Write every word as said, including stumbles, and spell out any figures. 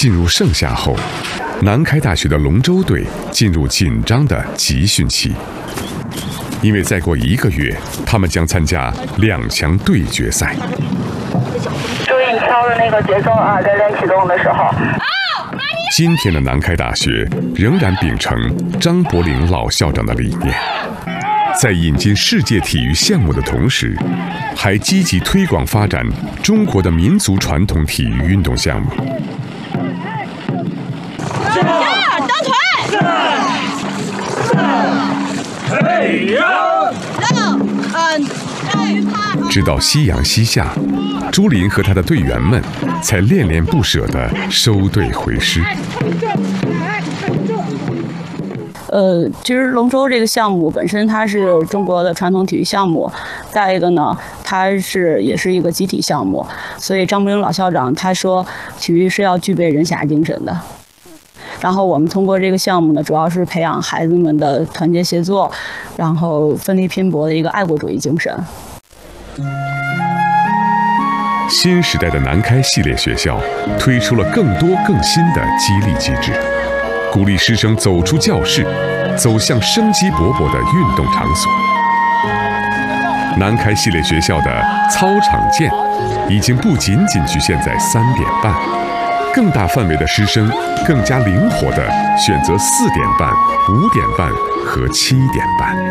进入盛夏后，南开大学的龙舟队进入紧张的集训期，因为再过一个月，他们将参加两强对决赛。 注意挑的那个节奏啊，在练启动的时候。 今天的南开大学仍然秉承张伯苓老校长的理念，在引进世界体育项目的同时，还积极推广发展中国的民族传统体育运动项目。直到夕阳西下，朱琳和他的队员们才恋恋不舍地收队回师。 呃，其实龙舟这个项目本身它是中国的传统体育项目，再一个呢，它是也是一个集体项目，所以张伯苓老校长他说，体育是要具备人侠精神的。然后我们通过这个项目呢，主要是培养孩子们的团结协作，然后奋力拼搏的一个爱国主义精神。 新时代的南开系列学校推出了更多更新的激励机制，鼓励师生走出教室，走向生机勃勃的运动场所。南开系列学校的操场见已经不仅仅局限在三点半，更大范围的师生更加灵活地选择四点半、五点半和七点半。